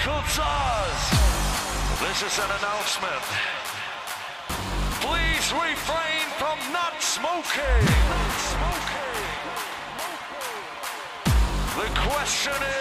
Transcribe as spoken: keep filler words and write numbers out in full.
Michael Zaz. This is an announcement. Please refrain from not smoking. Not smoking. The question is...